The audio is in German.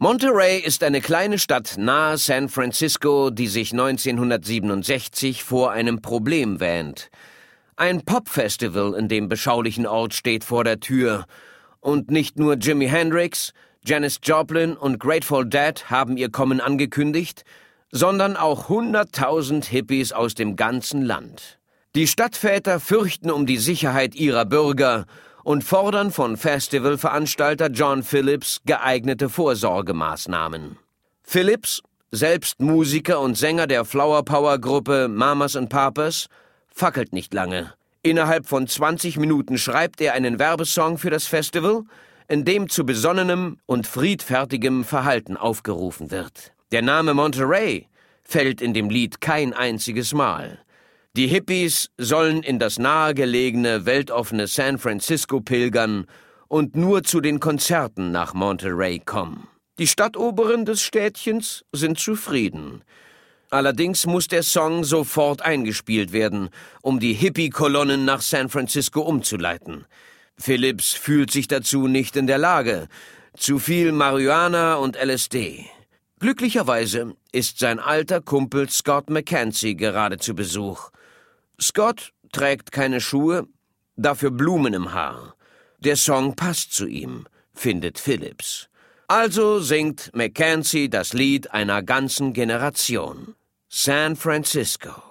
Monterey ist eine kleine Stadt nahe San Francisco, die sich 1967 vor einem Problem wähnt. Ein Pop-Festival in dem beschaulichen Ort steht vor der Tür. Und nicht nur Jimi Hendrix, Janis Joplin und Grateful Dead haben ihr Kommen angekündigt, sondern auch 100.000 Hippies aus dem ganzen Land. Die Stadtväter fürchten um die Sicherheit ihrer Bürger und fordern von Festivalveranstalter John Phillips geeignete Vorsorgemaßnahmen. Phillips, selbst Musiker und Sänger der Flower-Power-Gruppe Mamas and Papas, fackelt nicht lange. Innerhalb von 20 Minuten schreibt er einen Werbesong für das Festival, in dem zu besonnenem und friedfertigem Verhalten aufgerufen wird. Der Name Monterey fällt in dem Lied kein einziges Mal. Die Hippies sollen in das nahegelegene, weltoffene San Francisco pilgern und nur zu den Konzerten nach Monterey kommen. Die Stadtoberen des Städtchens sind zufrieden. Allerdings muss der Song sofort eingespielt werden, um die Hippie-Kolonnen nach San Francisco umzuleiten. Phillips fühlt sich dazu nicht in der Lage. Zu viel Marihuana und LSD. Glücklicherweise ist sein alter Kumpel Scott McKenzie gerade zu Besuch. Scott trägt keine Schuhe, dafür Blumen im Haar. Der Song passt zu ihm, findet Phillips. Also singt McKenzie das Lied einer ganzen Generation. San Francisco.